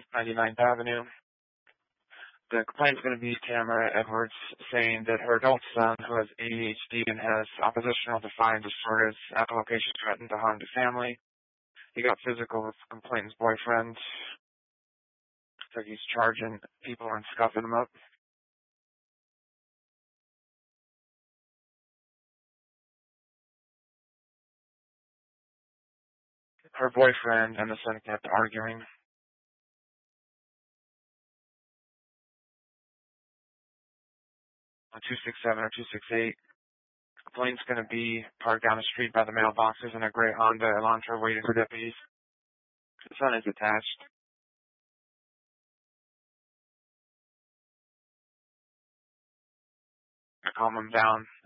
99th Avenue. The complaint's going to be Tamara Edwards saying that her adult son, who has ADHD and has oppositional defiant disorders, at the location threatened to harm the family. He got physical with the complainant's boyfriend. So he's charging people and scuffing them up. Her boyfriend and the son kept arguing. On 267 or 268. The complaint's going to be parked down the street by the mailboxes in a gray Honda Elantra waiting for deputies. The son is attached. I calm him down.